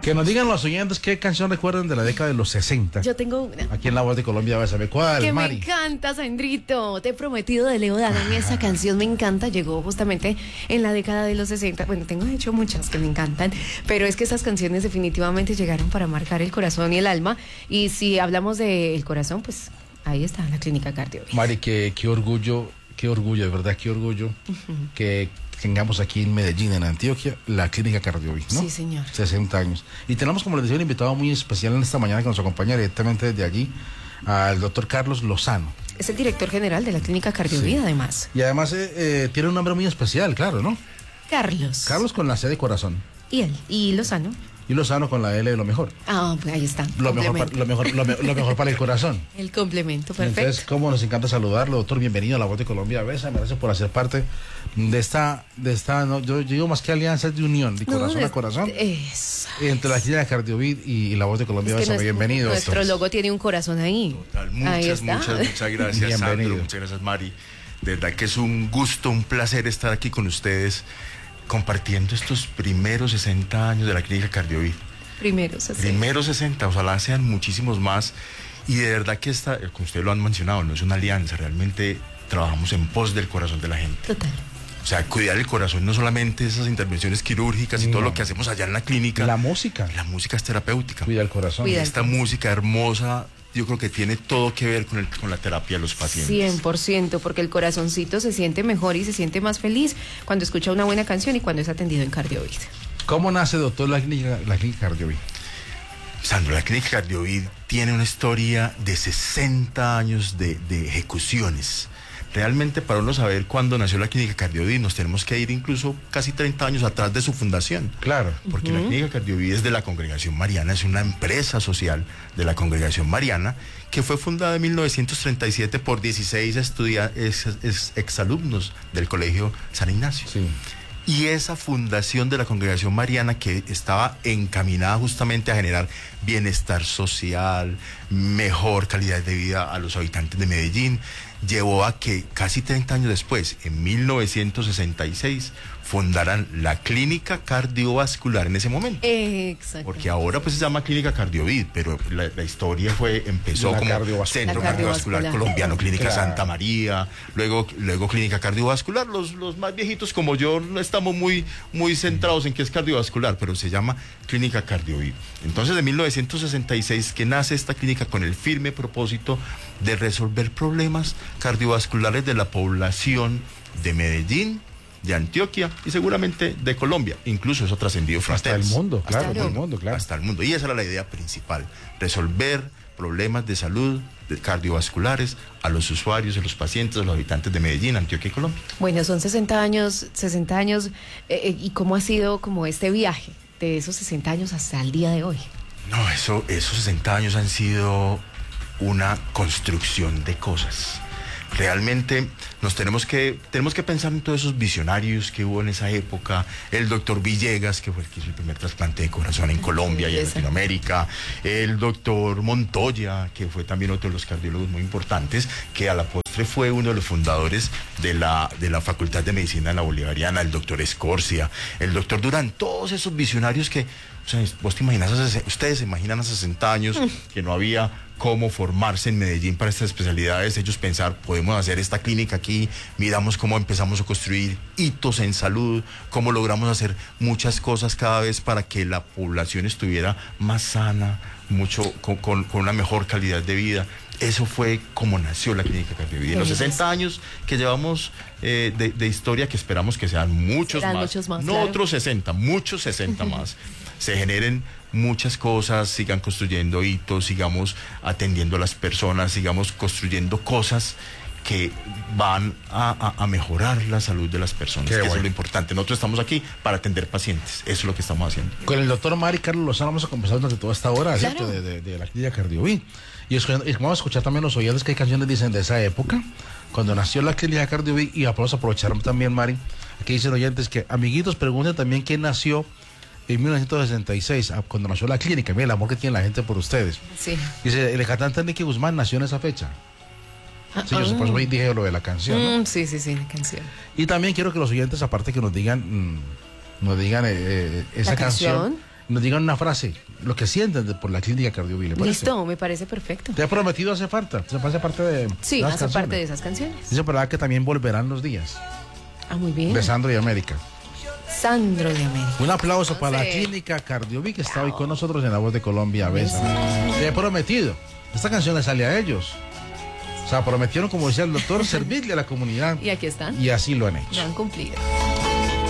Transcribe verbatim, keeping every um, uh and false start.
Que nos digan los oyentes qué canción recuerdan de la década de los sesenta. Yo tengo una. Aquí en La Voz de Colombia, vas a saber cuál, Que Mari. me encanta, Sandrito. Te he prometido de Leo Dan. A mí esa canción me encanta. Llegó justamente en la década de los sesenta. Bueno, tengo de hecho muchas que me encantan, pero es que esas canciones definitivamente llegaron para marcar el corazón y el alma. Y si hablamos del corazón, pues ahí está la Clínica Cardiovid. Mari, qué, qué orgullo, qué orgullo, de verdad, qué orgullo uh-huh. que tengamos aquí en Medellín, en Antioquia, la Clínica Cardiovid, ¿no? Sí, señor. sesenta años. Y tenemos, como les decía, un invitado muy especial en esta mañana que nos acompaña directamente desde allí, al doctor Carlos Lozano. Es el director general de la Clínica Cardiovid, sí. además. Y además eh, eh, tiene un nombre muy especial, claro, ¿no? Carlos. Carlos con la C de corazón. Y él, y Lozano. Y Lozano con la L de lo mejor. Ah, pues ahí está. Lo mejor, para, lo, mejor, lo, lo mejor para el corazón. El complemento, perfecto. Entonces, cómo nos encanta saludarlo, doctor. Bienvenido a La Voz de Colombia. Besa, gracias por hacer parte de esta, de esta no, yo, yo digo más que alianzas de unión, de corazón no, de, a corazón. Es... Entre la Clínica Cardiovid y, y La Voz de Colombia. Es que Besa, bienvenido. Nuestro doctor. Logo tiene un corazón ahí. Total, muchas, ahí está. muchas, muchas gracias, Sandro. Muchas gracias, Mari. De verdad que es un gusto, un placer estar aquí con ustedes compartiendo estos primeros sesenta años de la Clínica Cardiovid. Primeros sesenta. Primeros sesenta, ojalá sean muchísimos más. Y de verdad que esta, como ustedes lo han mencionado, no es una alianza, realmente trabajamos en pos del corazón de la gente. Total. O sea, cuidar el corazón, no solamente esas intervenciones quirúrgicas y no. todo lo que hacemos allá en la clínica. La música. La música es terapéutica. Cuida el corazón. Cuida el Esta corazón. Música hermosa, yo creo que tiene todo que ver con, el, con la terapia de los pacientes. cien por ciento, porque el corazoncito se siente mejor y se siente más feliz cuando escucha una buena canción y cuando es atendido en Cardiovid. ¿Cómo nace, doctor, la clínica, la clínica Cardiovid? Sandro, la Clínica Cardiovid tiene una historia de sesenta años de, de ejecuciones. Realmente, para uno saber cuándo nació la Clínica Cardiovid, nos tenemos que ir incluso casi treinta años atrás de su fundación. Claro. Porque uh-huh. la Clínica Cardiovid es de la Congregación Mariana, es una empresa social de la Congregación Mariana, que fue fundada en mil novecientos treinta y siete por dieciséis estudia- ex, ex, exalumnos del Colegio San Ignacio. Sí. Y esa fundación de la Congregación Mariana, que estaba encaminada justamente a generar bienestar social, mejor calidad de vida a los habitantes de Medellín, llevó a que casi treinta años después, en mil novecientos sesenta y seis, fundaran la Clínica Cardiovascular en ese momento. Exacto. Porque ahora pues se llama Clínica Cardiovid, pero la, la historia fue, empezó la como cardiovascular. Centro Cardiovascular Colombiano, Clínica claro. Santa María, luego, luego Clínica Cardiovascular. Los, los más viejitos como yo no estamos muy, muy centrados en qué es cardiovascular, pero se llama Clínica Cardiovid. Entonces, de mil novecientos sesenta y seis que nace esta clínica con el firme propósito de resolver problemas cardiovasculares de la población de Medellín, de Antioquia y seguramente de Colombia. Incluso eso ha trascendido fronteras. Hasta el mundo, claro, hasta el mundo, claro. Hasta el mundo. Y esa era la idea principal, resolver problemas de salud de cardiovasculares a los usuarios, a los pacientes, a los habitantes de Medellín, Antioquia y Colombia. Bueno, son sesenta años, sesenta años, eh, ¿y cómo ha sido como este viaje de esos sesenta años hasta el día de hoy? No, eso, esos sesenta años han sido una construcción de cosas. Realmente nos tenemos que, tenemos que pensar en todos esos visionarios que hubo en esa época. El doctor Villegas, que fue el que hizo el primer trasplante de corazón en Colombia y en Latinoamérica. El doctor Montoya, que fue también otro de los cardiólogos muy importantes, que a la postre fue uno de los fundadores de la, de la Facultad de Medicina de la Bolivariana. El doctor Escorcia, el doctor Durán, todos esos visionarios que, o sea, vos te imaginas, ustedes se imaginan a sesenta años que no había cómo formarse en Medellín para estas especialidades, ellos pensar, podemos hacer esta clínica aquí, miramos cómo empezamos a construir hitos en salud, cómo logramos hacer muchas cosas cada vez para que la población estuviera más sana, mucho con, con, con una mejor calidad de vida. Eso fue como nació la Clínica Cardiovid. En los sesenta años que llevamos eh, de, de historia, que esperamos que sean muchos Serán más, muchos más, no claro. otros sesenta, muchos sesenta más, se generen muchas cosas, sigan construyendo hitos, sigamos atendiendo a las personas, sigamos construyendo cosas que van a, a, a mejorar la salud de las personas, que bueno. Eso es lo importante. Nosotros estamos aquí para atender pacientes, eso es lo que estamos haciendo. Con el doctor Mari Carlos Lozano vamos a conversar durante toda esta hora, claro. ¿cierto? De, de, de la Clínica Cardiovid. Y, es, y vamos a escuchar también los oyentes que hay canciones dicen de esa época, cuando nació la Clínica Cardiovid, y vamos a aprovechar también, Mari, aquí dicen oyentes que, amiguitos, pregunten también quién nació en mil novecientos sesenta y seis, cuando nació la clínica. Mira el amor que tiene la gente por ustedes. Sí. Dice, el cantante Nicky Guzmán nació en esa fecha. Ah, Sí, yo ah. por eso dije lo de la canción, ¿no? Mm, sí, sí, sí, la canción. Y también quiero que los oyentes, aparte que nos digan, mmm, nos digan eh, eh, esa ¿La canción, canción? nos digan una frase, lo que sienten de- por la clínica Cardiovit. ¿Le parece? Listo, me parece perfecto. Te ha prometido, hace falta. Se hace parte de. Sí, las hace canciones. parte de esas canciones. Dice por acá que también volverán los días. Ah, muy bien. De Sandro y América. Sandro de América. Un aplauso para la Entonces- clínica Cardiovit que está hoy con nosotros en La Voz de Colombia. Besa. Te he prometido. Esta canción le sale a ellos. O sea, prometieron, como decía el doctor, servirle a la comunidad. Y aquí están. Y así lo han hecho. Lo han cumplido.